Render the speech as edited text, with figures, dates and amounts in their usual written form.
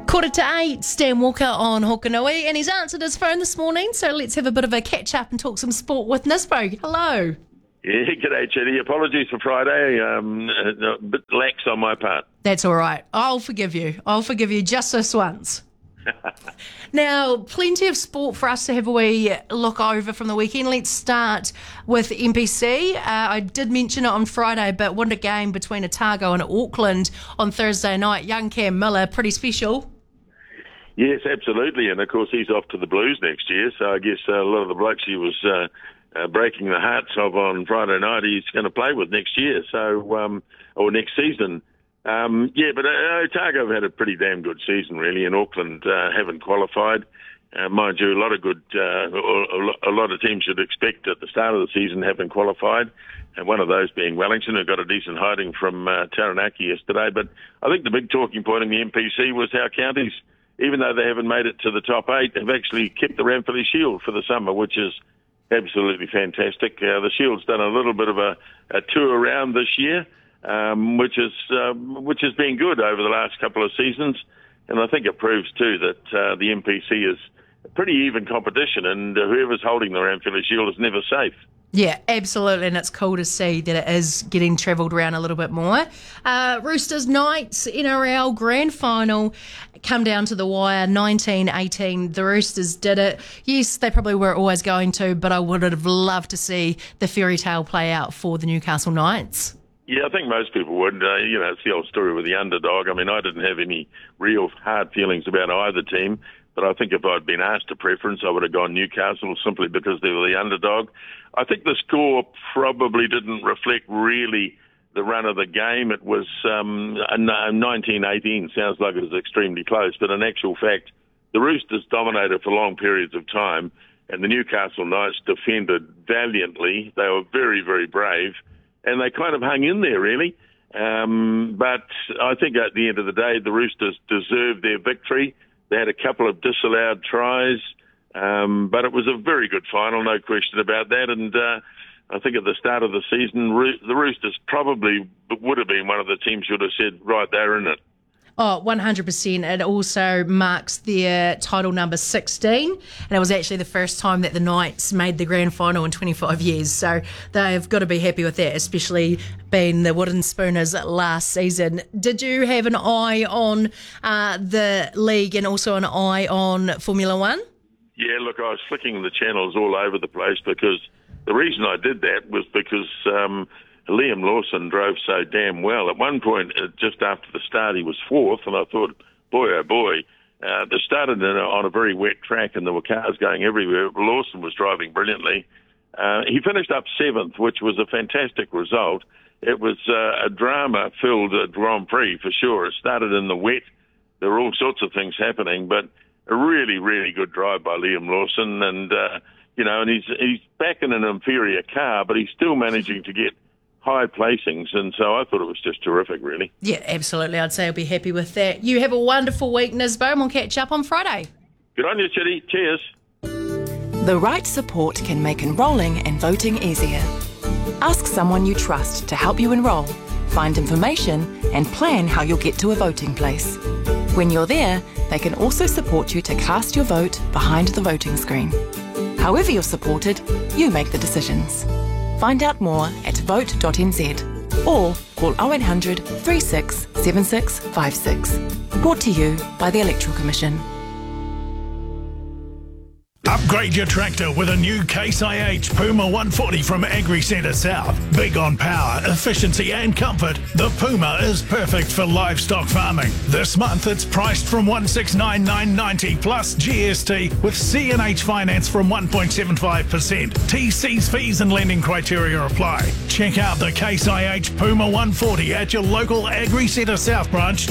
8:15, Stan Walker on Hokanui, and he's answered his phone this morning, so let's have a bit of a catch-up and talk some sport with Nisbo. Hello. Yeah, g'day, Chitty. Apologies for Friday. A bit lax on my part. That's all right. I'll forgive you. Just this once. Now, plenty of sport for us to have a wee look over from the weekend. Let's start with NPC. I did mention it on Friday, but what a game between Otago and Auckland on Thursday night. Young Cam Miller, pretty special. Yes, absolutely. And, of course, he's off to the Blues next year, so I guess a lot of the blokes he was breaking the hearts of on Friday night, he's going to play with next year, or next season. But Otago have had a pretty damn good season, really, and Auckland haven't qualified. Mind you, a lot of teams should expect at the start of the season haven't qualified, and one of those being Wellington, who got a decent hiding from Taranaki yesterday. But I think the big talking point in the NPC was how counties, even though they haven't made it to the top 8, have actually kept the Ranfurly Shield for the summer, which is absolutely fantastic. The Shield's done a little bit of a tour around this year, which has been good over the last couple of seasons, and I think it proves too that the NPC is a pretty even competition, and whoever's holding the Ranfurly Shield is never safe. Yeah, absolutely, and it's cool to see that it is getting travelled around a little bit more. Roosters Knights NRL Grand Final come down to the wire, 19-18. The Roosters did it. Yes, they probably were always going to, but I would have loved to see the fairy tale play out for the Newcastle Knights. Yeah, I think most people would. It's the old story with the underdog. I mean, I didn't have any real hard feelings about either team, but I think if I'd been asked a preference, I would have gone Newcastle simply because they were the underdog. I think the score probably didn't reflect really the run of the game. It was 19-18. Sounds like it was extremely close, but in actual fact, the Roosters dominated for long periods of time, and the Newcastle Knights defended valiantly. They were very, very brave, and they kind of hung in there, really. But I think at the end of the day, the Roosters deserved their victory. They had a couple of disallowed tries, but it was a very good final, no question about that. And I think at the start of the season, the Roosters probably would have been one of the teams who would have said, right, they're in it. Oh, 100%. It also marks their title number 16, and it was actually the first time that the Knights made the grand final in 25 years. So they've got to be happy with that, especially being the Wooden Spooners last season. Did you have an eye on the league and also an eye on Formula One? Yeah, look, I was flicking the channels all over the place because the reason I did that was because Liam Lawson drove so damn well. At one point, just after the start, he was fourth, and I thought, boy, oh boy. They started on a very wet track, and there were cars going everywhere. Lawson was driving brilliantly. He finished up seventh, which was a fantastic result. It was a drama-filled Grand Prix, for sure. It started in the wet. There were all sorts of things happening, but a really, really good drive by Liam Lawson. And, and he's back in an inferior car, but he's still managing to get high placings, and so I thought it was just terrific, really. Yeah, absolutely. I'd say I'll be happy with that. You have a wonderful week, Nisbo, and we'll catch up on Friday. Good on you, Chitty. Cheers. The right support can make enrolling and voting easier. Ask someone you trust to help you enrol, find information, and plan how you'll get to a voting place. When you're there, they can also support you to cast your vote behind the voting screen. However you're supported, you make the decisions. Find out more at vote.nz or call 0800 36 76 56. Brought to you by the Electoral Commission. Upgrade your tractor with a new Case IH Puma 140 from Agri Centre South. Big on power, efficiency and comfort, the Puma is perfect for livestock farming. This month it's priced from $169,990 plus GST with C&H finance from 1.75%. TC's fees and lending criteria apply. Check out the Case IH Puma 140 at your local Agri Centre South branch